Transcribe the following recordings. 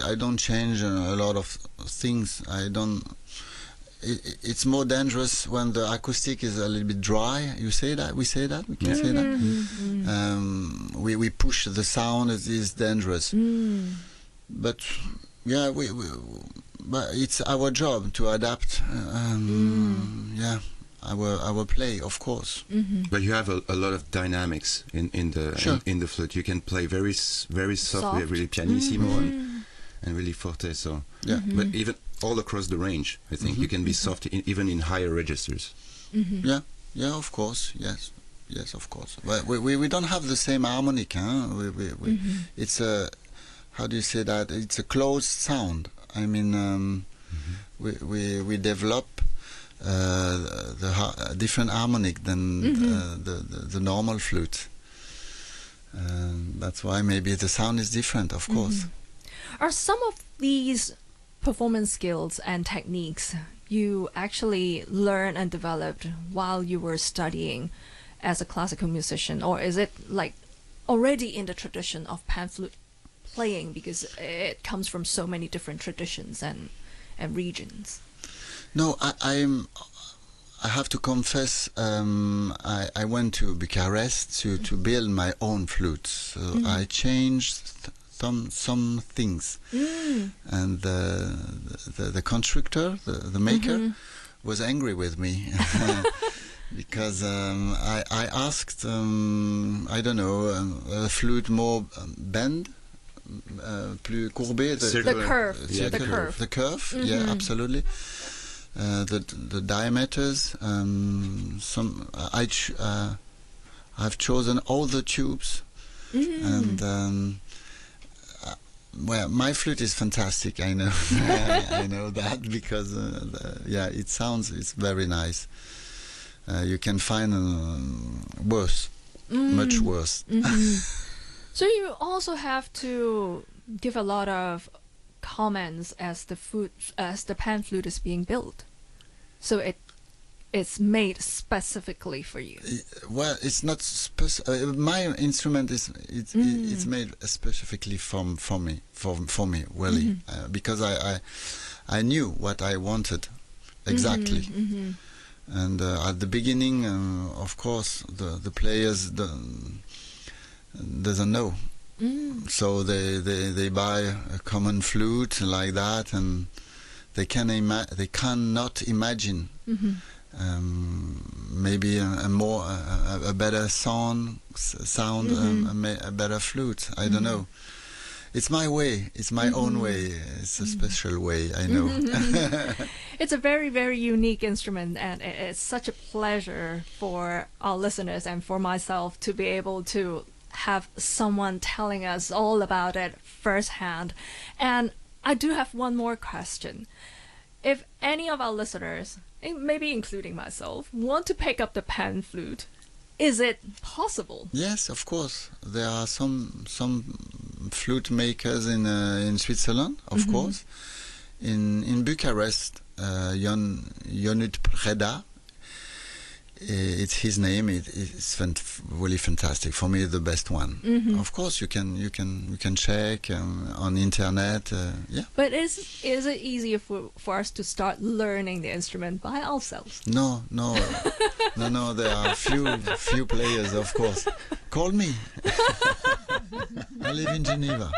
I don't change a lot of things. I don't. It's more dangerous when the acoustic is a little bit dry. You say that? We say that? We can say that? We push the sound. It is dangerous. But yeah, but it's our job to adapt. Yeah, our play, of course. But you have a lot of dynamics in the flute. You can play very softly, really pianissimo and really forte. So yeah, but even all across the range, I think you can be soft even in higher registers. Yeah, of course, yes, of course. But we don't have the same harmonic, huh? It's a, how do you say that? It's a closed sound. I mean, we develop the different harmonic than the normal flute. That's why maybe the sound is different, of course. Are some of these performance skills and techniques you actually learned and developed while you were studying as a classical musician, or is it like already in the tradition of pan flute playing because it comes from so many different traditions and regions? No, I have to confess, I went to Bucharest to build my own flute. So I changed some things, and the constructor, the maker, was angry with me because I asked, I don't know, a flute more bend, plus courbé, the curve, yeah, absolutely. The diameters, I've chosen all the tubes, and well, my flute is fantastic. I know, I know that because it's very nice. You can find worse, much worse. So you also have to give a lot of comments as the pan flute is being built. So it's made specifically for you. Well, it's not my instrument is it's made specifically for me really, because I knew what I wanted exactly. And at the beginning, of course, the players doesn't know. So they buy a common flute like that, and they cannot imagine maybe a better sound, a better flute. I don't know. It's my way. It's my own way. It's a special way, I know. It's a very, very unique instrument, and it's such a pleasure for our listeners and for myself to be able to have someone telling us all about it firsthand. And I do have one more question. If any of our listeners, maybe including myself, want to pick up the pan flute, is it possible? Yes, of course. There are some flute makers in Switzerland, of course. In Bucharest, Ionut Preda, it's his name. It's really fantastic. For me, the best one. Of course, you can check on internet. Yeah. But is it easier for us to start learning the instrument by ourselves? No. There are few players, of course. Call me. I live in Geneva.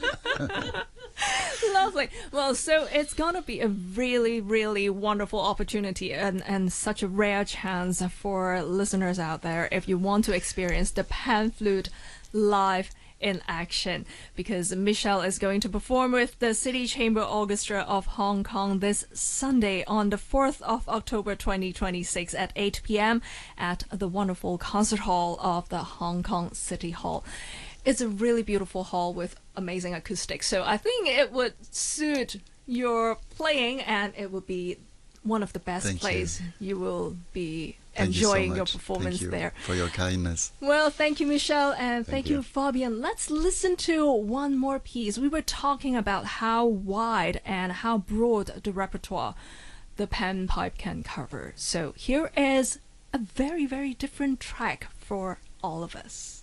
Lovely. Well, so it's going to be a really, really wonderful opportunity and such a rare chance for listeners out there if you want to experience the pan flute live in action, because Michel is going to perform with the City Chamber Orchestra of Hong Kong this Sunday on the 4th of October 2026 at 8 p.m. at the wonderful concert hall of the Hong Kong City Hall. It's a really beautiful hall with amazing acoustics, so I think it would suit your playing, and it would be one of the best places you will be enjoying your performance there. For your kindness. Well, thank you, Michel, and thank you, Fabien. Let's listen to one more piece. We were talking about how wide and how broad the repertoire the pan pipe can cover. So here is a very, very different track for all of us.